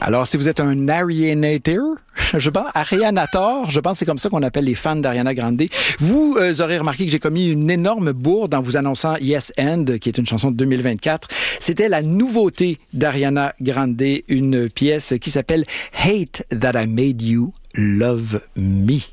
Alors, si vous êtes un Arianator, je pense que c'est comme ça qu'on appelle les fans d'Ariana Grande, vous aurez remarqué que j'ai commis une énorme bourde en vous annonçant Yes And, qui est une chanson de 2024. C'était la nouveauté d'Ariana Grande, une pièce qui s'appelle Hate That I Made You Love Me.